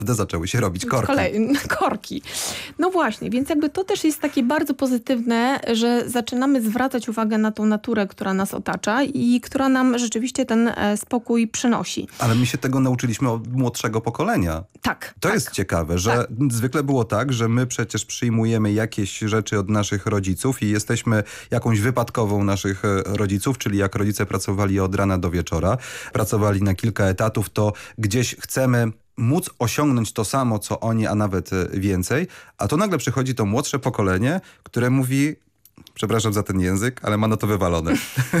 zaczęły się robić korki. Korki. No właśnie, więc jakby to też jest takie bardzo pozytywne, że zaczynamy zwracać uwagę na tą naturę, która nas otacza i która nam rzeczywiście ten spokój przynosi. Ale my się tego nauczyliśmy od młodszego pokolenia. Tak. To jest ciekawe, że zwykle było tak, że my przecież przyjmujemy jakieś rzeczy od naszych rodziców i jesteśmy jakąś wypadkową naszych rodziców, czyli jak rodzice pracowali od rana do wieczora, pracowali na kilka etatów, to gdzieś chcemy móc osiągnąć to samo, co oni, a nawet więcej, a to nagle przychodzi to młodsze pokolenie, które mówi, przepraszam za ten język, ale ma na to wywalone.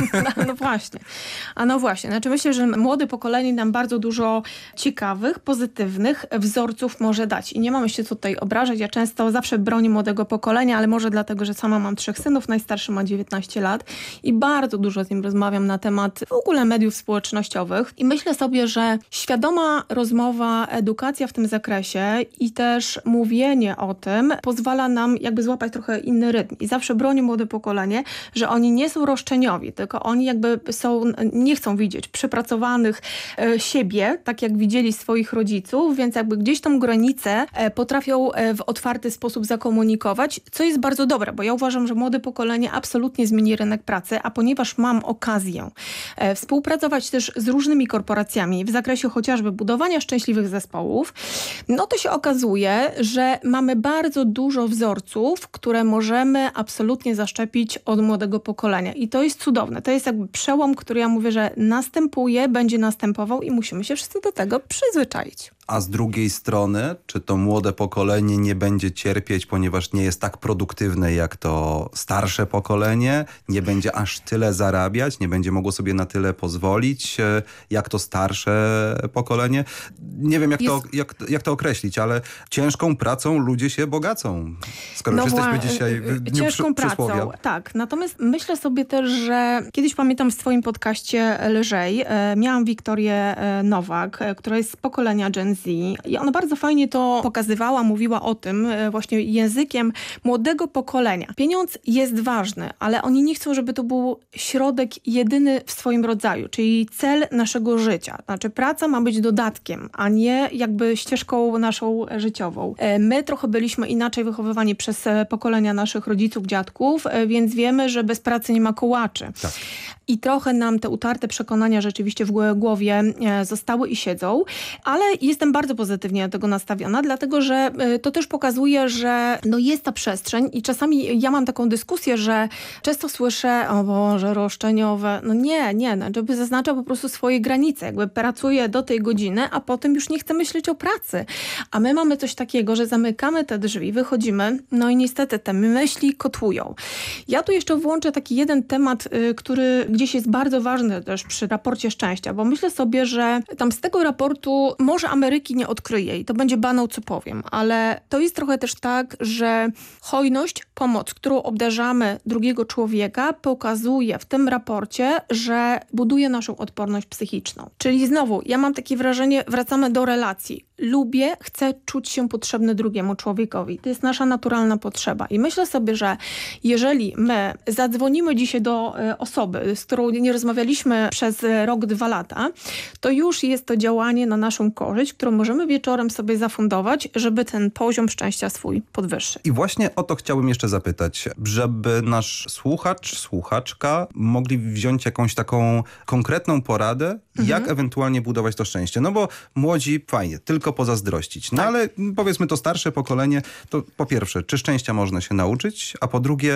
No właśnie. Znaczy myślę, że młode pokolenie nam bardzo dużo ciekawych, pozytywnych wzorców może dać. I nie mamy się tutaj obrażać. Ja często zawsze bronię młodego pokolenia, ale może dlatego, że sama mam 3 synów. Najstarszy ma 19 lat i bardzo dużo z nim rozmawiam na temat w ogóle mediów społecznościowych. I myślę sobie, że świadoma rozmowa, edukacja w tym zakresie i też mówienie o tym pozwala nam jakby złapać trochę inny rytm. I zawsze bronię młode pokolenie, że oni nie są roszczeniowi, tylko oni jakby nie chcą widzieć przepracowanych siebie, tak jak widzieli swoich rodziców, więc jakby gdzieś tą granicę potrafią w otwarty sposób zakomunikować, co jest bardzo dobre, bo ja uważam, że młode pokolenie absolutnie zmieni rynek pracy, a ponieważ mam okazję współpracować też z różnymi korporacjami w zakresie chociażby budowania szczęśliwych zespołów, no to się okazuje, że mamy bardzo dużo wzorców, które możemy absolutnie zaszczepić od młodego pokolenia. I to jest cudowne. To jest jakby przełom, który ja mówię, że następuje, będzie następował i musimy się wszyscy do tego przyzwyczaić. A z drugiej strony, czy to młode pokolenie nie będzie cierpieć, ponieważ nie jest tak produktywne jak to starsze pokolenie, nie będzie aż tyle zarabiać, nie będzie mogło sobie na tyle pozwolić, jak to starsze pokolenie? Nie wiem, jak to określić, ale ciężką pracą ludzie się bogacą, skoro już jesteśmy dzisiaj w dniu ciężką przysłowia. Pracą, tak. Natomiast myślę sobie też, że kiedyś pamiętam w swoim podcaście Lżej, miałam Wiktorię Nowak, która jest z pokolenia Gen Z i ona bardzo fajnie to pokazywała, mówiła o tym właśnie językiem młodego pokolenia. Pieniądz jest ważny, ale oni nie chcą, żeby to był środek jedyny w swoim rodzaju, czyli cel naszego życia. Znaczy praca ma być dodatkiem, a nie jakby ścieżką naszą życiową. My trochę byliśmy inaczej wychowywani przez pokolenia naszych rodziców, dziadków, więc wiemy, że bez pracy nie ma kołaczy. Tak. I trochę nam te utarte przekonania rzeczywiście w głowie zostały i siedzą, ale jestem bardzo pozytywnie do tego nastawiona, dlatego że to też pokazuje, że no jest ta przestrzeń i czasami ja mam taką dyskusję, że często słyszę, o Boże, roszczeniowe. No nie, żeby zaznacza po prostu swoje granice. Jakby pracuję do tej godziny, a potem już nie chcę myśleć o pracy. A my mamy coś takiego, że zamykamy te drzwi, wychodzimy, no i niestety te myśli kotłują. Ja tu jeszcze włączę taki jeden temat, który gdzieś jest bardzo ważny też przy raporcie szczęścia, bo myślę sobie, że tam z tego raportu może Ameryki nie odkryje i to będzie banał, co powiem, ale to jest trochę też tak, że hojność, pomoc, którą obdarzamy drugiego człowieka, pokazuje w tym raporcie, że buduje naszą odporność psychiczną. Czyli znowu, ja mam takie wrażenie, wracamy do relacji. Lubię, chcę czuć się potrzebny drugiemu człowiekowi. To jest nasza naturalna potrzeba. I myślę sobie, że jeżeli my zadzwonimy dzisiaj do osoby, z którą nie rozmawialiśmy przez rok, 2 lata, to już jest to działanie na naszą korzyść, którą możemy wieczorem sobie zafundować, żeby ten poziom szczęścia swój podwyższyć. I właśnie o to chciałbym jeszcze zapytać, żeby nasz słuchacz, słuchaczka mogli wziąć jakąś taką konkretną poradę, jak ewentualnie budować to szczęście. No bo młodzi, fajnie, tylko pozazdrościć. No tak. Ale powiedzmy to starsze pokolenie, to po pierwsze, czy szczęścia można się nauczyć, a po drugie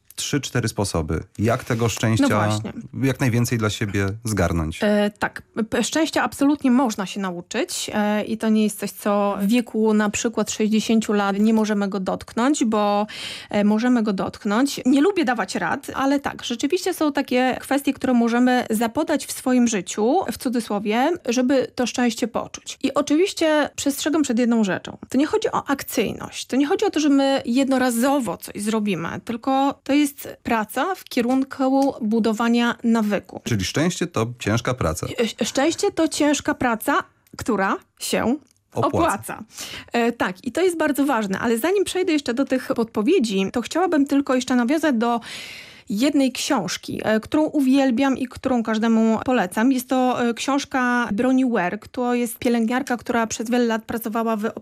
3-4 sposoby, jak tego szczęścia jak najwięcej dla siebie zgarnąć. Tak, szczęścia absolutnie można się nauczyć i to nie jest coś, co w wieku na przykład 60 lat nie możemy go dotknąć, bo możemy go dotknąć. Nie lubię dawać rad, ale tak, rzeczywiście są takie kwestie, które możemy zapodać w swoim życiu, w cudzysłowie, żeby to szczęście poczuć. I oczywiście przestrzegam przed jedną rzeczą. To nie chodzi o akcyjność, to nie chodzi o to, że my jednorazowo coś zrobimy, tylko to jest praca w kierunku budowania nawyku. Czyli szczęście to ciężka praca. Szczęście to ciężka praca, która się opłaca. Tak, i to jest bardzo ważne. Ale zanim przejdę jeszcze do tych podpowiedzi, to chciałabym tylko jeszcze nawiązać do jednej książki, którą uwielbiam i którą każdemu polecam. Jest to książka Bronnie Ware, to jest pielęgniarka, która przez wiele lat pracowała w